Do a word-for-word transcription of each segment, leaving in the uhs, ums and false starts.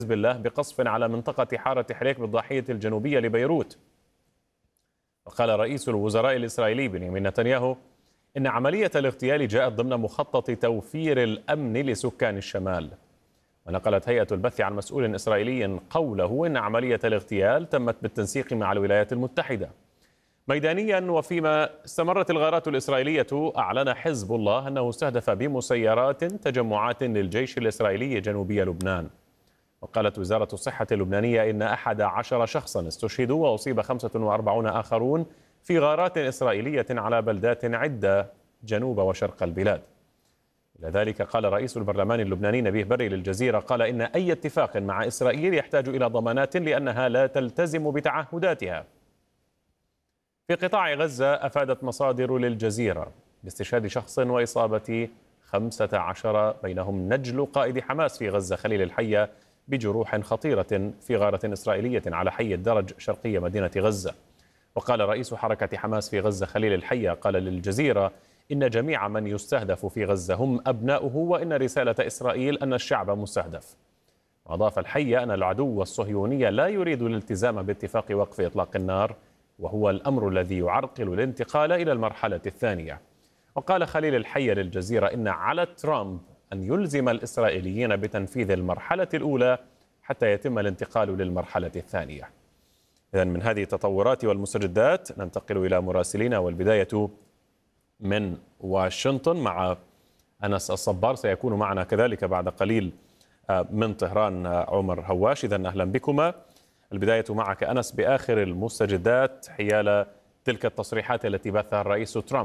حزب الله بقصف على منطقة حارة حريك بالضاحية الجنوبية لبيروت. وقال رئيس الوزراء الإسرائيلي بنيامين نتنياهو إن عملية الاغتيال جاءت ضمن مخطط توفير الأمن لسكان الشمال. ونقلت هيئة البث عن مسؤول إسرائيلي قوله إن عملية الاغتيال تمت بالتنسيق مع الولايات المتحدة. ميدانيا وفيما استمرت الغارات الإسرائيلية، أعلن حزب الله أنه استهدف بمسيرات تجمعات للجيش الإسرائيلي جنوبي لبنان. وقالت وزارة الصحة اللبنانية إن أحد عشر شخصا استشهدوا وأصيب خمسة وأربعون آخرون في غارات إسرائيلية على بلدات عدة جنوب وشرق البلاد. إلى ذلك قال رئيس البرلمان اللبناني نبيه بري للجزيرة، قال إن أي اتفاق مع إسرائيل يحتاج إلى ضمانات لأنها لا تلتزم بتعهداتها. في قطاع غزة أفادت مصادر للجزيرة باستشهاد شخص وإصابة خمسة عشر بينهم نجل قائد حماس في غزة خليل الحية بجروح خطيرة في غارة إسرائيلية على حي الدرج شرقية مدينة غزة. وقال رئيس حركة حماس في غزة خليل الحية قال للجزيرة إن جميع من يستهدف في غزة هم أبناؤه، وإن رسالة إسرائيل أن الشعب مستهدف. وأضاف الحية أن العدو الصهيوني لا يريد الالتزام باتفاق وقف إطلاق النار، وهو الأمر الذي يعرقل الانتقال إلى المرحلة الثانية. وقال خليل الحية للجزيرة إن على ترامب أن يلزم الإسرائيليين بتنفيذ المرحلة الأولى حتى يتم الانتقال للمرحلة الثانية. إذن من هذه التطورات والمستجدات ننتقل إلى مراسلين، والبداية من واشنطن مع أنس الصبار، سيكون معنا كذلك بعد قليل من طهران عمر هواش. إذن أهلا بكما. البداية معك أنس بآخر المستجدات حيال تلك التصريحات التي بثها الرئيس ترامب.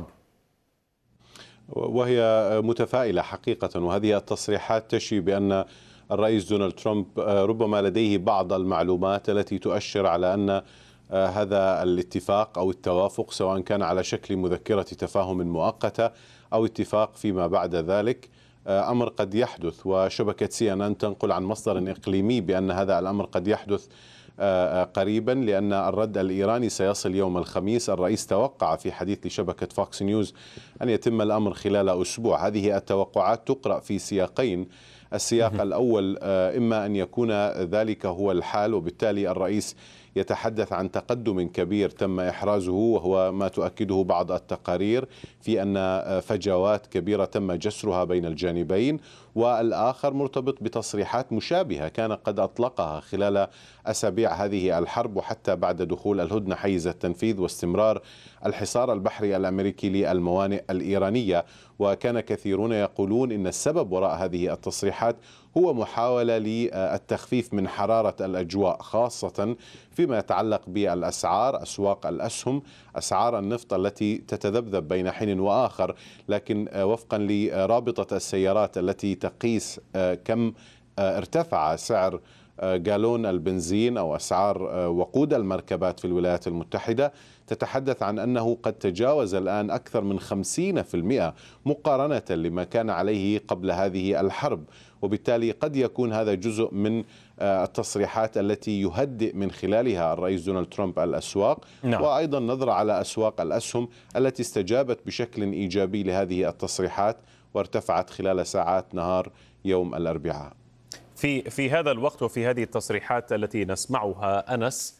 وهي متفائلة حقيقة، وهذه التصريحات تشي بأن الرئيس دونالد ترامب ربما لديه بعض المعلومات التي تؤشر على أن هذا الاتفاق أو التوافق، سواء كان على شكل مذكرة تفاهم مؤقتة أو اتفاق فيما بعد ذلك، أمر قد يحدث. وشبكة سي ان ان تنقل عن مصدر إقليمي بأن هذا الأمر قد يحدث قريبا، لأن الرد الإيراني سيصل يوم الخميس. الرئيس توقع في حديث لشبكة فوكس نيوز أن يتم الأمر خلال أسبوع. هذه التوقعات تقرأ في سياقين. السياق الأول إما أن يكون ذلك هو الحال، وبالتالي الرئيس يتحدث عن تقدم كبير تم إحرازه، وهو ما تؤكده بعض التقارير في أن فجوات كبيرة تم جسرها بين الجانبين. والآخر مرتبط بتصريحات مشابهة كان قد أطلقها خلال أسابيع هذه الحرب، وحتى بعد دخول الهدنة حيز التنفيذ واستمرار الحصار البحري الأمريكي للموانئ الإيرانية. وكان كثيرون يقولون إن السبب وراء هذه التصريحات هو محاولة للتخفيف من حرارة الأجواء، خاصة فيما يتعلق بالأسعار، أسواق الأسهم، أسعار النفط التي تتذبذب بين حين وآخر. لكن وفقا لرابطة السيارات التي تقيس كم ارتفع سعر جالون البنزين أو أسعار وقود المركبات في الولايات المتحدة، تتحدث عن أنه قد تجاوز الآن أكثر من خمسين بالمئة مقارنة لما كان عليه قبل هذه الحرب. وبالتالي قد يكون هذا جزء من التصريحات التي يهدئ من خلالها الرئيس دونالد ترامب الأسواق. نعم. وأيضا نظرة على أسواق الأسهم التي استجابت بشكل إيجابي لهذه التصريحات وارتفعت خلال ساعات نهار يوم الأربعاء. في في هذا الوقت وفي هذه التصريحات التي نسمعها أنس،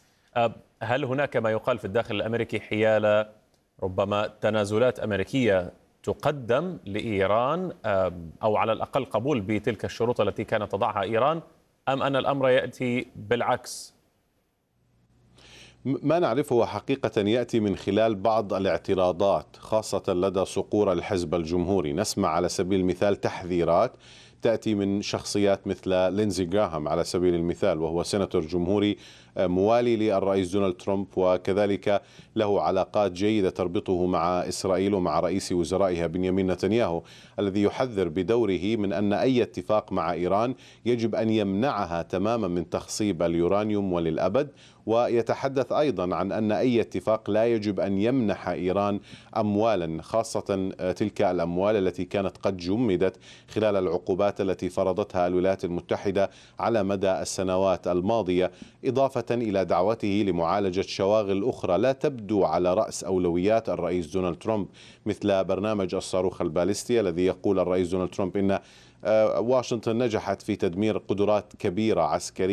هل هناك ما يقال في الداخل الأمريكي حيال ربما تنازلات أمريكية تقدم لإيران، أو على الأقل قبول بتلك الشروط التي كانت تضعها إيران، أم أن الأمر يأتي بالعكس؟ ما نعرفه حقيقة يأتي من خلال بعض الاعتراضات، خاصة لدى صقور الحزب الجمهوري. نسمع على سبيل المثال تحذيرات تأتي من شخصيات مثل لينزي جراهام على سبيل المثال، وهو سيناتور جمهوري موالي للرئيس دونالد ترامب، وكذلك له علاقات جيدة تربطه مع إسرائيل ومع رئيس وزرائها بنيامين نتنياهو، الذي يحذر بدوره من أن أي اتفاق مع إيران يجب أن يمنعها تماما من تخصيب اليورانيوم وللأبد. ويتحدث أيضا عن أن أي اتفاق لا يجب أن يمنح إيران أموالا، خاصة تلك الأموال التي كانت قد جمدت خلال العقوبات التي فرضتها الولايات المتحدة على مدى السنوات الماضية، إضافة إلى دعوته لمعالجة شواغل أخرى لا تبدو على رأس أولويات الرئيس دونالد ترامب، مثل برنامج الصاروخ الباليستي الذي يقول الرئيس دونالد ترامب إن واشنطن نجحت في تدمير قدرات كبيرة عسكرية